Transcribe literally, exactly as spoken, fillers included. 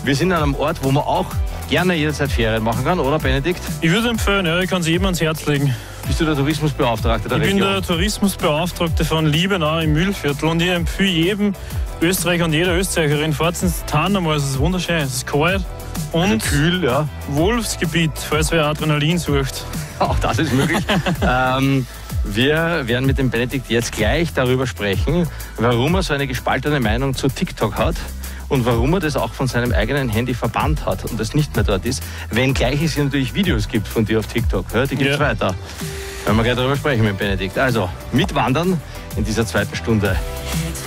Wir sind an einem Ort, wo man auch gerne jederzeit Ferien machen kann, oder Benedikt? Ich würde empfehlen, ja, ich kann es jedem ans Herz legen. Bist du der Tourismusbeauftragte der ich Region? Ich bin der Tourismusbeauftragte von Liebenau im Mühlviertel und ich empfehle jedem Österreicher und jeder Österreicherin, fahrt ins Tarnmal, es ist wunderschön, es ist kalt und also kühl, ja. Wolfsgebiet, falls wer Adrenalin sucht. Auch das ist möglich. ähm, wir werden mit dem Benedikt jetzt gleich darüber sprechen, warum er so eine gespaltene Meinung zu TikTok hat. Und warum er das auch von seinem eigenen Handy verbannt hat und das nicht mehr dort ist, wenngleich es hier natürlich Videos gibt von dir auf TikTok. Ja, die gibt es ja weiter. Werden wir gleich darüber sprechen mit Benedikt. Also, mitwandern in dieser zweiten Stunde.